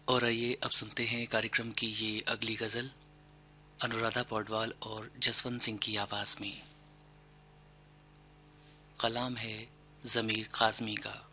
और आइए अब सुनते हैं कार्यक्रम की ये अगली गज़ल अनुराधा पौडवाल और जसवंत सिंह की आवाज़ में। कलाम है ज़मीर काज़मी का।